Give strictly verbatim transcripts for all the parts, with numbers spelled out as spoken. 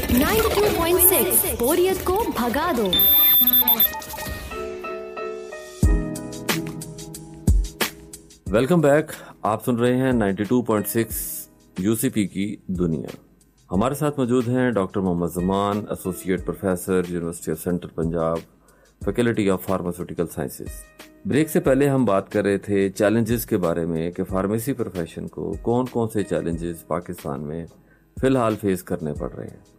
Ninety two point six बोरियत को भगा दो। Welcome back. आप सुन रहे हैं ninety two point six UCP की दुनिया। हमारे साथ मौजूद हैं doctor Mohammad Zaman, associate professor, university of central Punjab, faculty of pharmaceutical sciences. Break से पहले हम बात कर रहे थे चैलेंजेस के बारे में कि फार्मेसी प्रोफेशन को कौन कौन से चैलेंजेस पाकिस्तान में फ़िलहाल फेस करने पड़ रहे हैं।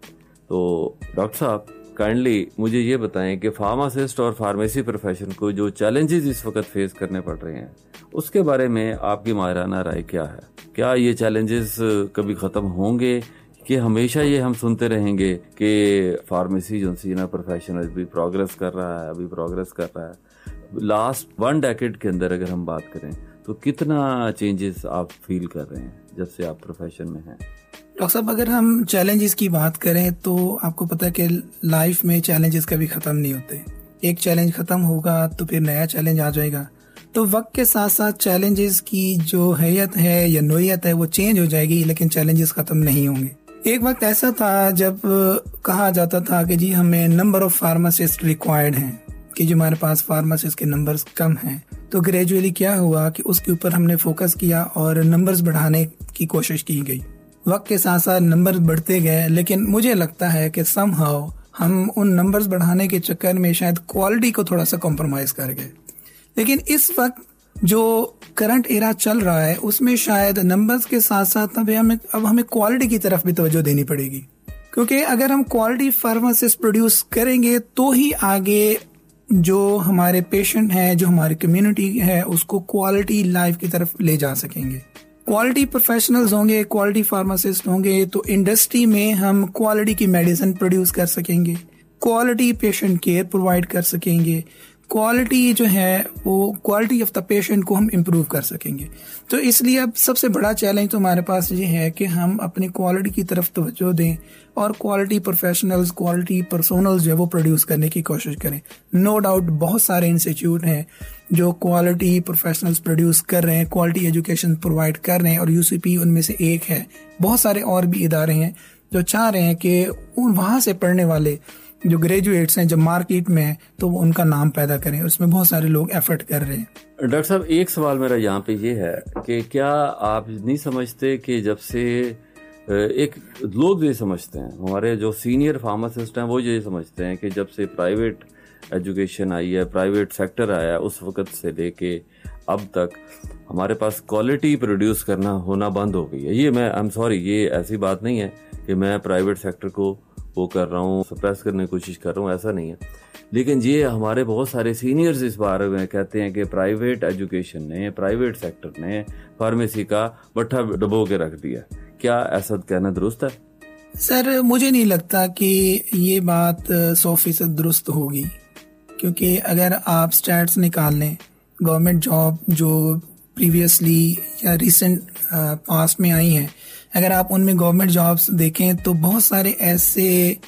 तो डॉक्टर साहब, काइंडली मुझे ये बताएं कि फार्मासिस्ट और फार्मेसी प्रोफेशन को जो चैलेंजेस इस वक्त फेस करने पड़ रहे हैं उसके बारे में आपकी माहिराना राय क्या है? क्या ये चैलेंजेस कभी ख़त्म होंगे कि हमेशा ये हम सुनते रहेंगे कि फार्मेसी जो सी ना प्रोफेशन अभी प्रोग्रेस कर रहा है अभी प्रोग्रेस कर रहा है लास्ट वन डेकेड के अंदर अगर हम बात करें तो कितना चेंजेस आप फील कर रहे हैं जब से आप प्रोफेशन में हैं? डॉक्टर साहब, अगर हम चैलेंजेस की बात करें तो आपको पता है कि लाइफ में चैलेंजेस कभी ख़त्म नहीं होते। एक चैलेंज ख़त्म होगा तो फिर नया चैलेंज आ जाएगा। तो वक्त के साथ साथ चैलेंजेस की जो हैयत है या नोयत है वो चेंज हो जाएगी, लेकिन चैलेंजेस ख़त्म नहीं होंगे। एक वक्त ऐसा था जब कहा जाता था कि जी हमें नंबर ऑफ फार्मासिस्ट रिक्वायर्ड हैं, कि जो हमारे पास फार्मासिस्ट के नंबर्स कम हैं। तो ग्रेजुअली क्या हुआ कि उसके ऊपर हमने फोकस किया और नंबर्स बढ़ाने की कोशिश की गई। वक्त के साथ साथ नंबर्स बढ़ते गए, लेकिन मुझे लगता है कि समहाउ हम उन नंबर्स बढ़ाने के चक्कर में शायद क्वालिटी को थोड़ा सा कॉम्प्रोमाइज कर गए। लेकिन इस वक्त जो करंट एरा चल रहा है उसमें शायद नंबर्स के साथ साथ अब हमें अब हमें क्वालिटी की तरफ भी तवज्जो देनी पड़ेगी, क्योंकि अगर हम क्वालिटी फार्मासिस्ट प्रोड्यूस करेंगे तो ही आगे जो हमारे पेशेंट हैं, जो हमारी कम्युनिटी है, उसको क्वालिटी लाइफ की तरफ ले जा सकेंगे। क्वालिटी प्रोफेशनल्स होंगे, क्वालिटी फार्मासिस्ट होंगे तो इंडस्ट्री में हम क्वालिटी की मेडिसिन प्रोड्यूस कर सकेंगे, क्वालिटी पेशेंट केयर प्रोवाइड कर सकेंगे, क्वालिटी जो है वो क्वालिटी ऑफ द पेशेंट को हम इम्प्रूव कर सकेंगे। तो इसलिए अब सबसे बड़ा चैलेंज तो हमारे पास ये है कि हम अपनी क्वालिटी की तरफ तवज्जो दें और क्वालिटी प्रोफेशनल्स, क्वालिटी पर्सोनल्स जो है वो प्रोड्यूस करने की कोशिश करें। नो डाउट बहुत सारे इंस्टीट्यूट हैं जो क्वालिटी प्रोफेशनल्स प्रोड्यूस कर रहे हैं, क्वालिटी एजुकेशन प्रोवाइड कर रहे हैं और यूसीपी उनमें से एक है। बहुत सारे और भी इदारे हैं जो चाह रहे हैं कि उन वहाँ से पढ़ने वाले जो ग्रेजुएट्स हैं जब मार्केट में हैं तो वो उनका नाम पैदा करें। उसमें बहुत सारे लोग एफर्ट कर रहे हैं। डॉक्टर साहब, एक सवाल मेरा यहाँ पे ये है कि क्या आप नहीं समझते कि जब से एक लोग ये समझते हैं, हमारे जो सीनियर फार्मासिस्ट हैं वो ये समझते हैं कि जब से प्राइवेट एजुकेशन आई है, प्राइवेट सेक्टर आया है, उस वक्त से लेके अब तक हमारे पास क्वालिटी प्रोड्यूस करना होना बंद हो गई है। ये मैं आई एम सॉरी, ये ऐसी बात नहीं है कि मैं प्राइवेट सेक्टर को वो कर रहा हूँ, सप्रेस करने की कोशिश कर रहा हूँ, ऐसा नहीं है। लेकिन ये हमारे बहुत सारे सीनियर्स इस बारे में कहते हैं कि प्राइवेट एजुकेशन ने, प्राइवेट सेक्टर ने फार्मेसी का बट्ठा डबो के रख दिया। क्या ऐसा कहना दुरुस्त है? सर, मुझे नहीं लगता कि ये बात सौ फीसद दुरुस्त होगी, क्योंकि अगर आप स्टैट्स निकाल लें, गवर्नमेंट जॉब जो प्रीवियसली या रिसेंट पास्ट में आई हैं, अगर आप उनमें गवर्नमेंट जॉब्स देखें तो बहुत सारे ऐसे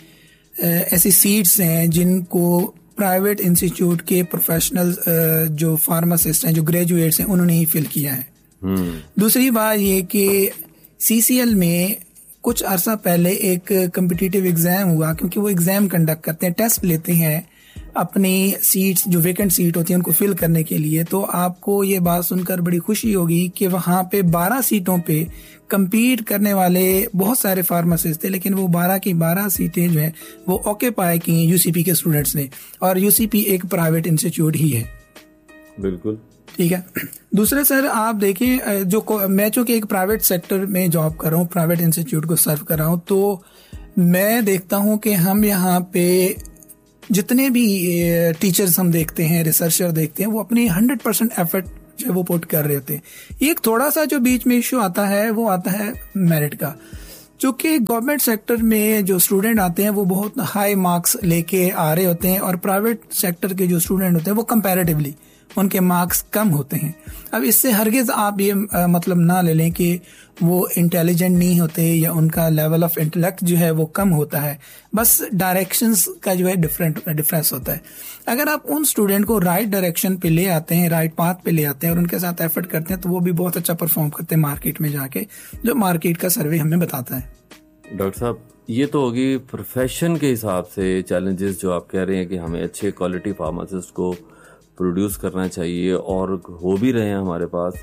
ऐसी सीट्स हैं जिनको प्राइवेट इंस्टीट्यूट के प्रोफेशनल्स जो फार्मासिस्ट हैं, जो ग्रेजुएट्स हैं, उन्होंने ही फिल किया है। hmm. दूसरी बात ये कि सीसीएल में कुछ अरसा पहले एक कम्पिटिटिव एग्जाम हुआ, क्योंकि वो एग्जाम कंडक्ट करते हैं, टेस्ट लेते हैं अपनी सीट्स जो वेकेंट सीट होती है उनको फिल करने के लिए। तो आपको ये बात सुनकर बड़ी खुशी होगी कि वहाँ पे बारह सीटों पे compete करने वाले बहुत सारे फार्मासिस्ट थे, लेकिन वो बारह की बारह सीटें जो है वो ऑक्यूपाई की यूसीपी के स्टूडेंट्स ने, और यूसीपी एक प्राइवेट इंस्टीट्यूट ही है। बिल्कुल ठीक है। दूसरे सर, आप देखें, जो मैं चूंकि एक प्राइवेट सेक्टर में जॉब कर रहा हूँ, प्राइवेट इंस्टीट्यूट को सर्व कर रहा हूँ, तो मैं देखता हूँ कि हम यहाँ पे जितने भी टीचर्स हम देखते हैं, रिसर्चर देखते हैं, वो अपनी हंड्रेड परसेंट एफर्ट जो है वो पुट कर रहे होते हैं। एक थोड़ा सा जो बीच में इश्यू आता है वो आता है मेरिट का। चूंकि गवर्नमेंट सेक्टर में जो स्टूडेंट आते हैं वो बहुत हाई मार्क्स लेके आ रहे होते हैं, और प्राइवेट सेक्टर के जो स्टूडेंट होते हैं वो कंपैरेटिवली उनके मार्क्स कम होते हैं। अब इससे हरगिज आप ये आ, मतलब ना ले लें कि वो इंटेलिजेंट नहीं होते या उनका लेवल ऑफ इंटेलेक्ट जो है वो कम होता है, बस डायरेक्शंस का जो है डिफरेंट डिफरेंस होता है। अगर आप उन स्टूडेंट को राइट डायरेक्शन पे ले आते हैं, राइट पाथ पे ले आते हैं और उनके साथ एफर्ट करते हैं, तो वो भी बहुत अच्छा परफॉर्म करते हैं मार्केट में जाके, जो मार्केट का सर्वे हमें बताता है। डॉक्टर साहब, ये तो होगी प्रोफेशन के हिसाब से चैलेंजेस जो आप कह रहे हैं कि हमें अच्छे क्वालिटी फार्मासिस्ट को प्रोड्यूस करना चाहिए, और हो भी रहे हैं हमारे पास,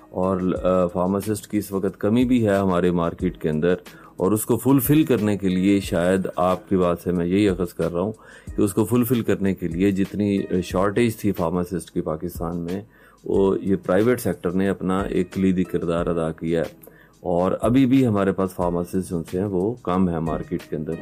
और फार्मासिस्ट की इस वक्त कमी भी है हमारे मार्केट के अंदर, और उसको फुलफिल करने के लिए शायद आपकी बात से मैं यही अखज़ कर रहा हूँ कि उसको फुलफिल करने के लिए जितनी शॉर्टेज थी फार्मासिस्ट की पाकिस्तान में, वो ये प्राइवेट सेक्टर ने अपना एक कलीदी किरदार अदा किया है, और अभी भी हमारे पास फार्मासिस्ट जो हैं वो कम है मार्केट के अंदर।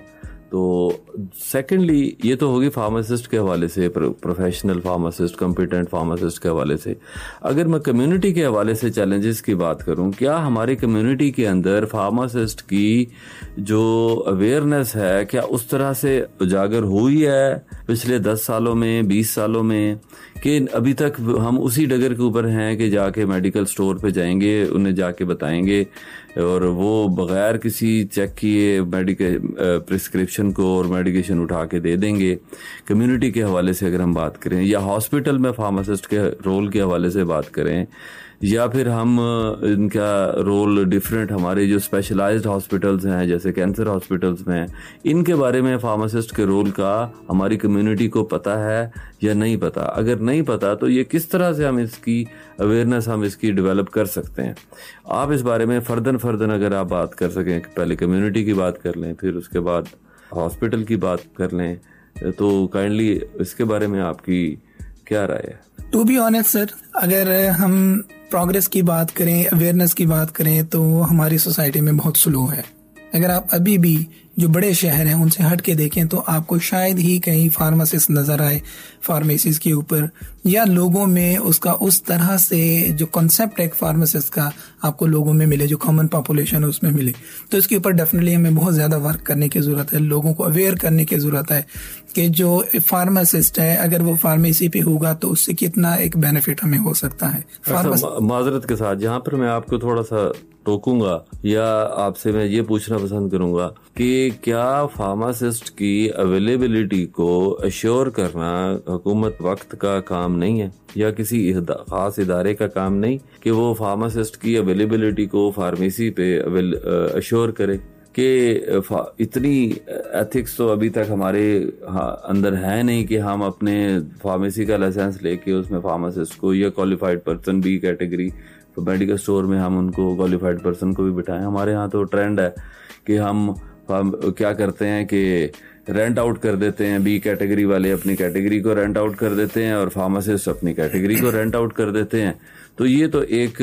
तो सेकेंडली ये तो होगी फार्मासिस्ट के हवाले से, प्रोफेशनल फार्मासिस्ट, कॉम्पिटेंट फार्मासिस्ट के हवाले से। अगर मैं कम्युनिटी के हवाले से चैलेंजेस की बात करूं, क्या हमारी कम्युनिटी के अंदर फार्मासिस्ट की जो अवेयरनेस है क्या उस तरह से उजागर हुई है पिछले दस सालों में, बीस सालों में, कि अभी तक हम उसी डगर के ऊपर हैं कि जाके मेडिकल स्टोर पे जाएंगे, उन्हें जाके बताएंगे और वो बगैर किसी चेक किए मेडिकल प्रिस्क्रिप्शन को और मेडिकेशन उठा के दे देंगे। कम्युनिटी के हवाले से अगर हम बात करें, या हॉस्पिटल में फार्मासिस्ट के रोल के हवाले से बात करें, या फिर हम इनका रोल डिफरेंट हमारे जो स्पेशलाइज्ड हॉस्पिटल्स हैं जैसे कैंसर हॉस्पिटल्स में, इनके बारे में फार्मासिस्ट के रोल का हमारी कम्युनिटी को पता है या नहीं पता? अगर नहीं पता तो ये किस तरह से हम इसकी अवेयरनेस हम इसकी डेवलप कर सकते हैं? आप इस बारे में फर्दन फर्दन अगर आप बात कर सकें, पहले कम्युनिटी की बात कर लें, फिर उसके बाद हॉस्पिटल की बात कर लें, तो काइंडली इसके बारे में आपकी क्या राय है? टू बी ऑनेस्ट सर, अगर हम प्रोग्रेस की बात करें, अवेयरनेस की बात करें, तो हमारी सोसाइटी में बहुत स्लो है। अगर आप अभी भी जो बड़े शहर हैं उनसे हट के देखें तो आपको शायद ही कहीं फार्मासिस्ट नजर आए फार्मेसीज के ऊपर, या लोगों में उसका उस तरह से जो कॉन्सेप्ट है फार्मासिस्ट का आपको लोगों में मिले, जो कॉमन पॉपुलेशन है उसमें मिले। तो इसके ऊपर डेफिनेटली हमें बहुत ज्यादा वर्क करने की जरूरत है, लोगों को अवेयर करने की जरूरत है कि जो फार्मासिस्ट है अगर वो फार्मेसी पे होगा तो उससे कितना एक बेनिफिट हमें हो सकता है। माजरत के साथ जहाँ पर मैं आपको थोड़ा सा टोकूंगा या आपसे मैं ये पूछना पसंद करूंगा कि क्या फार्मासिस्ट की अवेलेबिलिटी को अश्योर करना हुकूमत वक्त का काम नहीं है, या किसी खास इदारे का काम नहीं कि वो फार्मासिस्ट की अवेलेबिलिटी को फार्मेसी पे अश्योर करे? कि इतनी एथिक्स तो अभी तक हमारे अंदर है नहीं कि हम अपने फार्मेसी का लाइसेंस लेके उसमें फार्मासिस्ट को या क्वालिफाइड पर्सन बी कैटेगरी तो मेडिकल स्टोर में हम उनको क्वालिफाइड पर्सन को भी बिठाएं। हमारे यहाँ तो ट्रेंड है कि हम क्या करते हैं कि रेंट आउट कर देते हैं, बी कैटेगरी वाले अपनी कैटेगरी को रेंट आउट कर देते हैं और फार्मासिस्ट अपनी कैटेगरी को रेंट आउट कर देते हैं। तो ये तो एक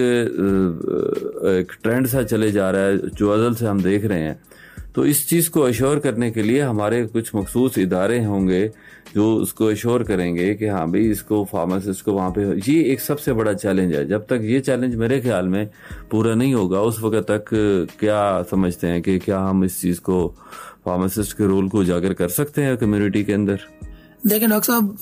एक ट्रेंड सा चले जा रहा है जो अज़ल से हम देख रहे हैं। तो इस चीज़ को अश्योर करने के लिए हमारे कुछ मखसूस इदारे होंगे जो उसको अश्योर करेंगे कि हाँ भाई इसको फार्मासिस्ट को वहाँ पे, ये एक सबसे बड़ा चैलेंज है। जब तक ये चैलेंज मेरे ख्याल में पूरा नहीं होगा उस वक्त तक क्या समझते हैं कि क्या हम इस चीज़ को फार्मासिस्ट के रोल को उजागर कर सकते हैं कम्युनिटी के अंदर? देखिए डॉक्टर साहब,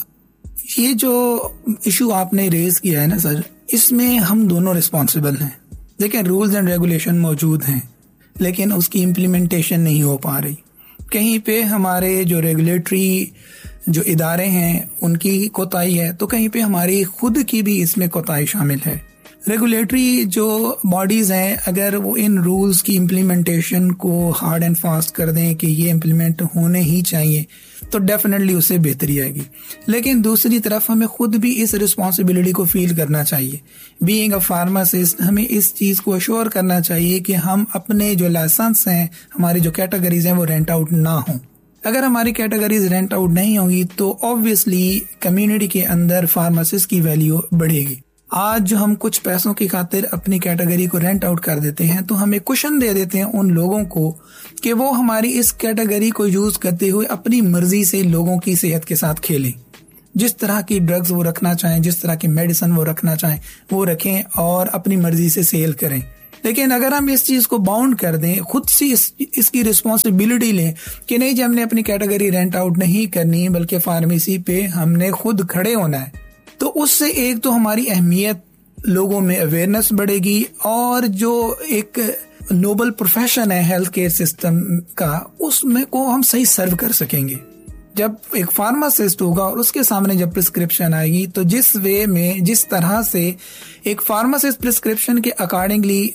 ये जो इशू आपने रेज किया है ना सर, इसमें हम दोनों रिस्पॉन्सिबल हैं। देखिए रूल्स एंड रेगुलेशन मौजूद हैं लेकिन उसकी इम्प्लीमेंटेशन नहीं हो पा रही। कहीं पे हमारे जो रेगुलेटरी जो इदारे हैं उनकी कोताही है तो कहीं पे हमारी खुद की भी इसमें कोताही शामिल है। रेगुलेटरी जो बॉडीज हैं अगर वो इन रूल्स की इम्प्लीमेंटेशन को हार्ड एंड फास्ट कर दें कि ये इम्प्लीमेंट होने ही चाहिए तो डेफिनेटली उससे बेहतरी आएगी। लेकिन दूसरी तरफ हमें खुद भी इस रिस्पॉन्सिबिलिटी को फील करना चाहिए। बीइंग अ फार्मासिस्ट हमें इस चीज को अश्योर करना चाहिए कि हम अपने जो लाइसेंस हैं, हमारी जो कैटेगरीज हैं वो रेंट आउट ना हो। अगर हमारी कैटेगरीज रेंट आउट नहीं होगी तो ऑब्वियसली कम्युनिटी के अंदर फार्मासिस्ट की वैल्यू बढ़ेगी। आज जो हम कुछ पैसों की खातिर अपनी कैटेगरी को रेंट आउट कर देते हैं तो हमें कुशन दे देते हैं उन लोगों को कि वो हमारी इस कैटेगरी को यूज करते हुए अपनी मर्जी से लोगों की सेहत के साथ खेलें। जिस तरह की ड्रग्स वो रखना चाहें, जिस तरह की मेडिसिन वो रखना चाहें वो रखें और अपनी मर्जी से सेल करें। लेकिन अगर हम इस चीज को बाउंड कर दें, खुद से इस, इसकी रिस्पॉन्सिबिलिटी लें कि नहीं जी हमने अपनी कैटेगरी रेंट आउट नहीं करनी बल्कि फार्मेसी पे हमने खुद खड़े होना है, तो उससे एक तो हमारी अहमियत लोगों में अवेयरनेस बढ़ेगी और जो एक नोबल प्रोफेशन है हेल्थ केयर सिस्टम का उसमें को हम सही सर्व कर सकेंगे। जब एक फार्मासिस्ट होगा और उसके सामने जब प्रिस्क्रिप्शन आएगी तो जिस वे में जिस तरह से एक फार्मासिस्ट प्रिस्क्रिप्शन के अकॉर्डिंगली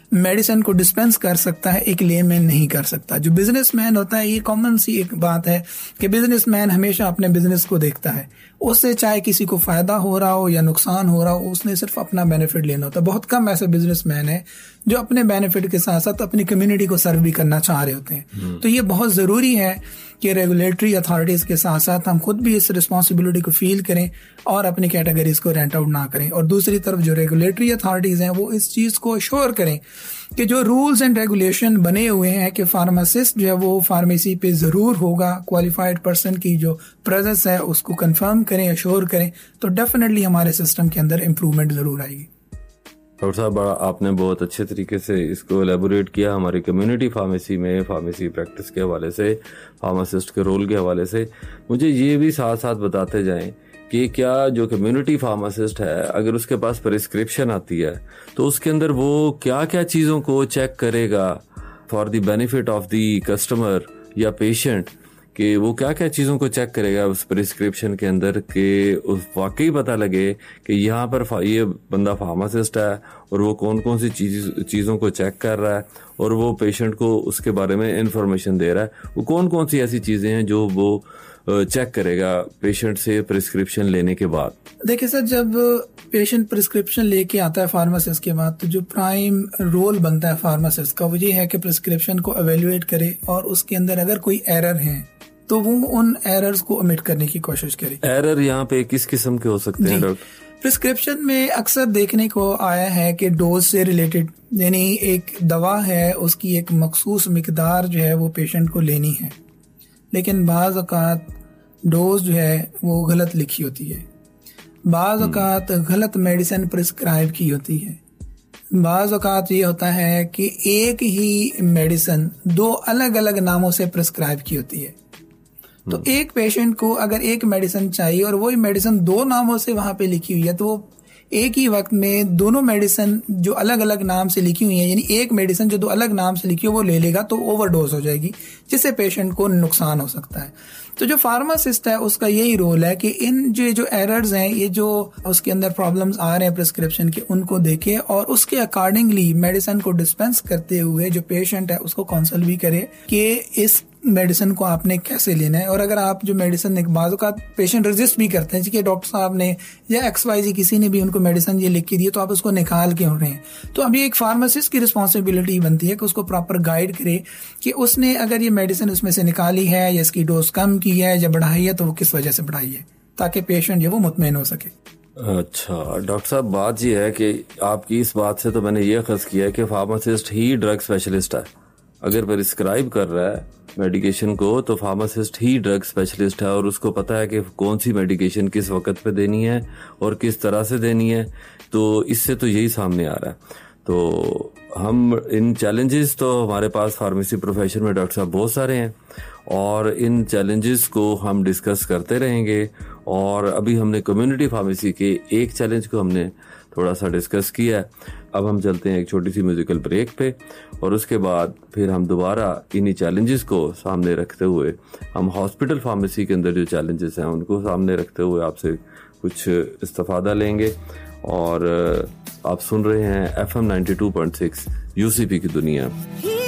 मेडिसिन को डिस्पेंस कर सकता है, एक लेमैन नहीं कर सकता। जो बिजनेसमैन होता है, ये कॉमन सी एक बात है कि बिजनेसमैन हमेशा अपने बिजनेस को देखता है, उससे चाहे किसी को फायदा हो रहा हो या नुकसान हो रहा हो, उसने सिर्फ अपना बेनिफिट लेना होता है। बहुत कम ऐसे बिजनेसमैन है जो अपने बेनिफिट के साथ साथ अपनी कम्युनिटी को सर्व भी करना चाह रहे होते हैं। तो ये बहुत जरूरी है कि रेगुलेटरी अथॉरिटीज के साथ साथ हम खुद भी इस रिस्पॉन्सिबिलिटी को फील करें और अपनी कैटेगरीज को रेंट आउट ना करें। और दूसरी तरफ जो रेगुलेटरी अथॉरिटीज हैं वो इस चीज को अश्योर करें कि जो रूल्स एंड रेगुलेशन बने हुए हैं कि फार्मासिस्ट जो है वो फार्मेसी पे जरूर होगा, क्वालिफाइड पर्सन की जो प्रेजेंस है उसको कंफर्म करें, अश्योर करें, तो डेफिनेटली हमारे सिस्टम के अंदर इम्प्रूवमेंट जरूर आएगी। डॉक्टर साहब, बड़ा आपने बहुत अच्छे तरीके से इसको एलेबोरेट किया हमारी कम्युनिटी फार्मेसी में फार्मेसी प्रैक्टिस के हवाले से, फार्मासिस्ट के रोल के हवाले से। मुझे ये भी साथ साथ बताते जाएं कि क्या जो कम्युनिटी फार्मासिस्ट है, अगर उसके पास प्रिस्क्रिप्शन आती है तो उसके अंदर वो क्या क्या चीज़ों को चेक करेगा for the benefit of the customer या पेशेंट, कि वो क्या क्या चीज़ों को चेक करेगा उस प्रिस्क्रिप्शन के अंदर कि उस वाकई पता लगे कि यहाँ पर ये बंदा फार्मासिस्ट है और वो कौन कौन सी चीज चीज़ों को चेक कर रहा है और वो पेशेंट को उसके बारे में इंफॉर्मेशन दे रहा है। वो कौन कौन सी ऐसी चीज़ें हैं जो वो चेक करेगा पेशेंट से प्रिस्क्रिप्शन लेने के बाद? देखिए सर, जब पेशेंट प्रिस्क्रिप्शन लेके आता है फार्मासिस्ट के बाद, तो जो प्राइम रोल बनता है फार्मासिस्ट का वो ये है कि प्रिस्क्रिप्शन को एवेल्युएट करे और उसके अंदर अगर कोई एरर है तो वो उन एरर्स को ओमिट करने की कोशिश करे। एरर यहाँ पे किस किस्म के हो सकते हैं डॉक्टर? प्रिस्क्रिप्शन में अक्सर देखने को आया है कि डोज से रिलेटेड, यानी एक दवा है उसकी एक मखसूस मिकदार जो है वो पेशेंट को लेनी है, लेकिन बाज़ औक़ात डोज जो है वो गलत लिखी होती है, बाज़ औक़ात गलत मेडिसिन प्रिस्क्राइब की होती है, बाज़ औक़ात ये होता है कि एक ही मेडिसिन दो अलग अलग नामों से प्रिस्क्राइब की होती है। तो एक पेशेंट को अगर एक मेडिसिन चाहिए और वही मेडिसिन दो नामों से वहां पे लिखी हुई है, तो वो एक ही वक्त में दोनों मेडिसिन जो अलग अलग नाम से लिखी हुई है, यानी एक मेडिसिन जो दो अलग नाम से लिखी हो वो ले लेगा तो ओवरडोज हो जाएगी, जिससे पेशेंट को नुकसान हो सकता है। तो जो फार्मासिस्ट है उसका यही रोल है कि इन जो जो एरर्स हैं, ये जो उसके अंदर प्रॉब्लम्स आ रहे हैं प्रिस्क्रिप्शन के, उनको देखे और उसके अकॉर्डिंगली मेडिसिन को डिस्पेंस करते हुए जो पेशेंट है उसको काउंसल भी करे कि इस मेडिसिन को आपने कैसे लेना है। और अगर आप जो मेडिसिन एक बाजू का पेशेंट रेजिस्ट भी करते हैं कि डॉक्टर साहब ने या एक्स वाई जी किसी ने भी उनको मेडिसिन ये लिख के दी, तो आप उसको निकाल क्यों रहे हैं? तो अभी एक फार्मासिस्ट की रिस्पॉन्सिबिलिटी बनती है कि उसको प्रॉपर गाइड करे कि उसने अगर ये मेडिसिन उसमें से निकाली है या इसकी डोज कम की है या बढ़ाई है तो वो किस वजह से बढ़ाई है, ताकि पेशेंट जो वो मुतमईन हो सके। अच्छा डॉक्टर साहब, बात ये है कि आपकी इस बात से तो मैंने ये अखज़ किया है कि फार्मासिस्ट ही ड्रग स्पेशलिस्ट है। अगर प्रिस्क्राइब कर रहा है मेडिकेशन को तो फार्मासिस्ट ही ड्रग स्पेशलिस्ट है और उसको पता है कि कौन सी मेडिकेशन किस वक्त पे देनी है और किस तरह से देनी है। तो इससे तो यही सामने आ रहा है। तो हम इन चैलेंजेस तो हमारे पास फार्मेसी प्रोफेशन में डॉक्टर साहब बहुत सारे हैं और इन चैलेंजेस को हम डिस्कस करते रहेंगे। और अभी हमने कम्युनिटी फार्मेसी के एक चैलेंज को हमने थोड़ा सा डिस्कस किया है। अब हम चलते हैं एक छोटी सी म्यूजिकल ब्रेक पे और उसके बाद फिर हम दोबारा इन्हीं चैलेंजेस को सामने रखते हुए हम हॉस्पिटल फार्मेसी के अंदर जो चैलेंजेस हैं उनको सामने रखते हुए आपसे कुछ इस्तिफादा लेंगे। और आप सुन रहे हैं F M ninety two point six UCP की दुनिया।